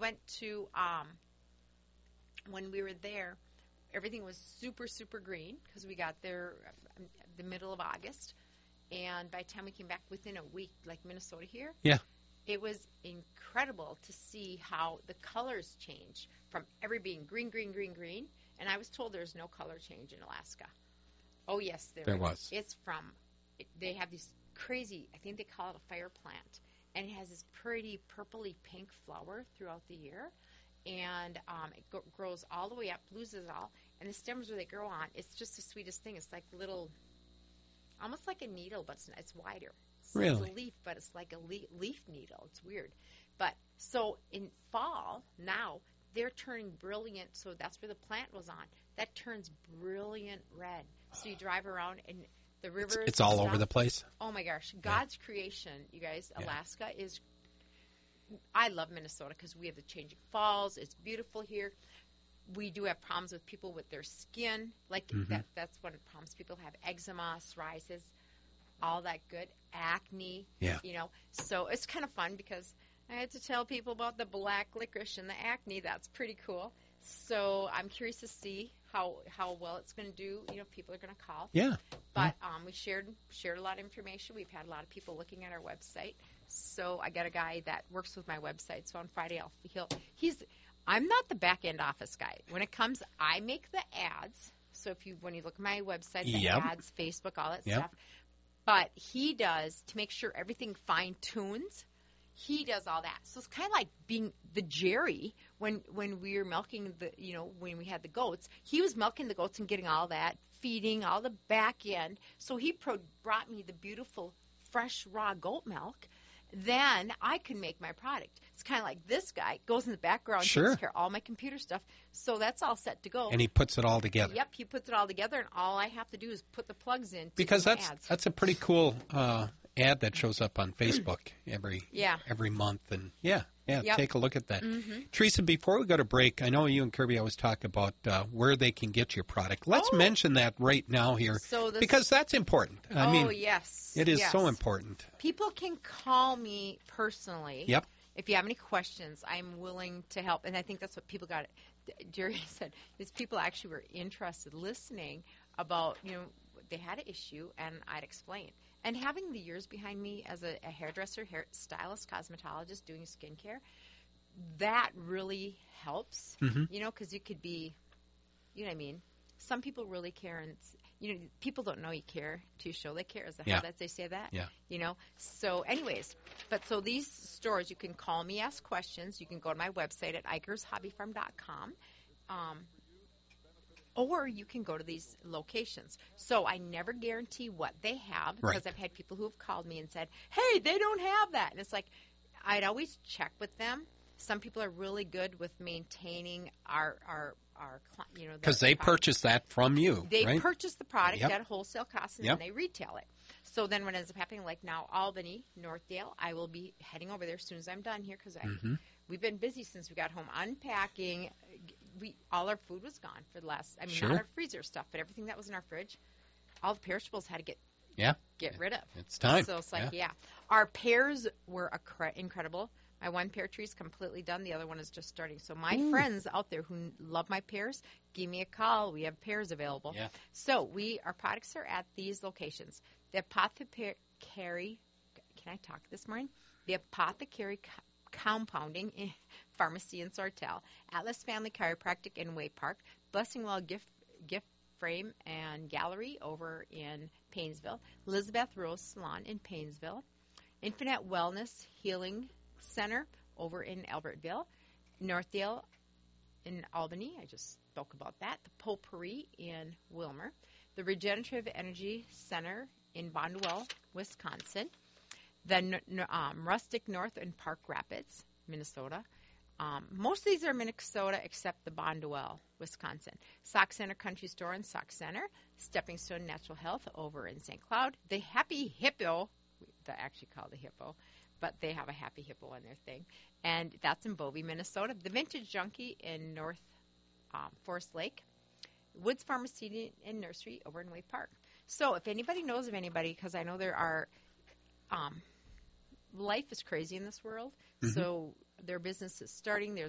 went to, when we were there, everything was super, super green because we got there the middle of August. And by the time we came back within a week, like Minnesota here, Yeah. it was incredible to see how the colors change from every being green, green, green, green. And I was told there's no color change in Alaska. Oh, yes, There was. It's they have these crazy, I think they call it a fire plant. And it has this pretty purpley pink flower throughout the year. And it grows all the way up, loses it all. And the stems where they grow on, it's just the sweetest thing. It's like little, almost like a needle, but it's wider. Really? It's a leaf, but it's like a leaf needle. It's weird. But so in fall, now, they're turning brilliant. So that's where the plant was on. That turns brilliant red. So you drive around and the rivers. It's all over the place. Oh, my gosh. God's creation, you guys. Alaska is. I love Minnesota because we have the changing falls. It's beautiful here. We do have problems with people with their skin. Like that's one of the problems people have. Eczema, psoriasis, all that good. Acne. Yeah. You know. So it's kind of fun because I had to tell people about the black licorice and the acne. That's pretty cool. So I'm curious to see how well it's going to do. You know, people are going to call. Yeah. But we shared a lot of information. We've had a lot of people looking at our website. So I got a guy that works with my website. So on Friday, I'm not the back end office guy. When it comes, I make the ads. So when you look at my website, the ads, Facebook, all that stuff. But he does to make sure everything fine tunes. He does all that. So it's kind of like being the Jerry when we were milking when we had the goats. He was milking the goats and getting all that, feeding all the back end. So he brought me the beautiful, fresh, raw goat milk. Then I can make my product. It's kind of like this guy goes in the background, takes care of all my computer stuff. So that's all set to go. And he puts it all together. Yep, he puts it all together, and all I have to do is put the plugs in. Because that's a pretty cool ad that shows up on Facebook every month, and take a look at that. Teresa, before we go to break, I know you and Kirby always talk about where they can get your product. Let's mention that right now here, because that's important. I mean, yes, it is so important. People can call me personally. Yep. If you have any questions, I'm willing to help, and I think that's what people got. Jerry said these people actually were interested, listening about they had an issue, and I'd explain. And having the years behind me as a hairdresser, stylist, cosmetologist, doing skincare, that really helps, because you could be, you know what I mean? Some people really care, and, people don't know you care to show they care. Is that how they say that? Yeah. So anyways, so these stores, you can call me, ask questions. You can go to my website at IkersHobbyFarm.com. Or you can go to these locations. So I never guarantee what they have because I've had people who have called me and said, hey, they don't have that. And it's like I'd always check with them. Some people are really good with maintaining our because they purchase that from you. They purchase the product at wholesale cost and then they retail it. So then what ends up happening, like now Albany, Northdale, I will be heading over there as soon as I'm done here because we've been busy since we got home unpacking. All our food was gone for the last, not our freezer stuff, but everything that was in our fridge, all the perishables had to get rid of. It's time. So it's like, Our pears were incredible. My one pear tree is completely done. The other one is just starting. So my friends out there who love my pears, give me a call. We have pears available. Yeah. So our products are at these locations. The Apothecary, can I talk this morning? The Apothecary Compounding Pharmacy in Sortel, Atlas Family Chiropractic in Way Park, Blessing Well Gift Frame and Gallery over in Paynesville, Elizabeth Rose Salon in Paynesville, Infinite Wellness Healing Center over in Albertville, Northdale in Albany, I just spoke about that, the Potpourri in Wilmer, the Regenerative Energy Center in Bonduel, Wisconsin, the Rustic North in Park Rapids, Minnesota. Most of these are Minnesota except the Bonduel, Wisconsin. Sock Center Country Store in Sock Center. Stepping Stone Natural Health over in St. Cloud. The Happy Hippo, they actually call the Hippo, but they have a Happy Hippo on their thing. And that's in Bovey, Minnesota. The Vintage Junkie in North Forest Lake. Woods Pharmacy and Nursery over in Way Park. So if anybody knows of anybody, because I know there are life is crazy in this world, so their business is starting. There's